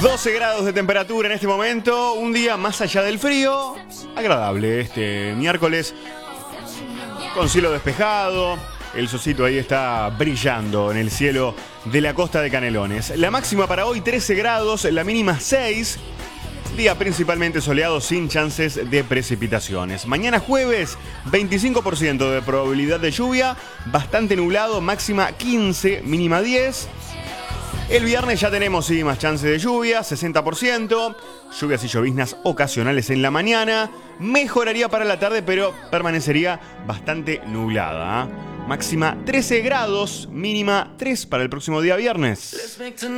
12 grados de temperatura en este momento, un día más allá del frío, agradable este miércoles, con cielo despejado, el solcito ahí está brillando en el cielo de la costa de Canelones. La máxima para hoy 13 grados, la mínima 6, día principalmente soleado sin chances de precipitaciones. Mañana jueves, 25% de probabilidad de lluvia, bastante nublado, máxima 15, mínima 10. El viernes ya tenemos más chances de lluvia, 60%, lluvias y lloviznas ocasionales en la mañana, mejoraría para la tarde pero permanecería bastante nublada. Máxima 13 grados, mínima 3 para el próximo día viernes.